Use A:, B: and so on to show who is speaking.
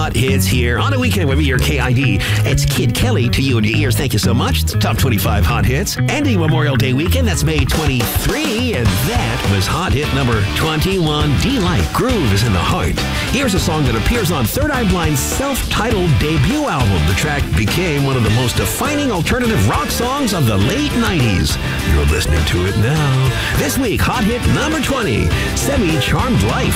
A: Hot Hits here on a weekend with your KID. It's Kid Kelly to you and your ears. Thank you so much. It's Top 25 Hot Hits. Ending Memorial Day weekend. That's May 23. And that was Hot Hit number 21. D-Light Groove is in the Heart. Here's a song that appears on Third Eye Blind's self-titled debut album. The track became one of the most defining alternative rock songs of the late 90s. You're listening to it now. This week, Hot Hit number 20, Semi Charmed Life.